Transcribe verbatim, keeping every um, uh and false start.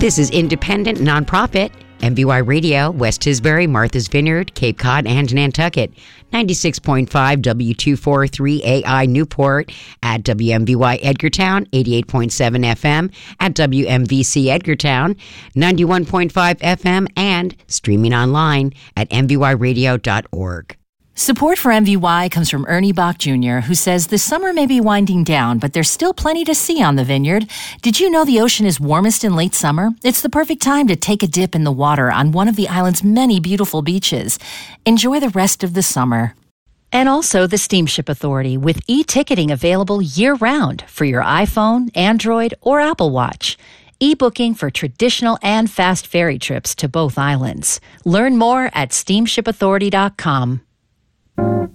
This is independent, nonprofit, M V Y Radio, West Tisbury, Martha's Vineyard, Cape Cod, and Nantucket. ninety-six point five W two forty-three A I Newport, at W M V Y Edgartown, eighty-eight point seven F M, at W M V C Edgartown, ninety-one point five F M, and streaming online at m v y radio dot org. Support for M V Y comes from Ernie Bach Junior, who says the summer may be winding down, but there's still plenty to see on the vineyard. Did you know the ocean is warmest in late summer? It's the perfect time to take a dip in the water on one of the island's many beautiful beaches. Enjoy the rest of the summer. And also the Steamship Authority, with e-ticketing available year-round for your iPhone, Android, or Apple Watch. E-booking for traditional and fast ferry trips to both islands. Learn more at steamship authority dot com.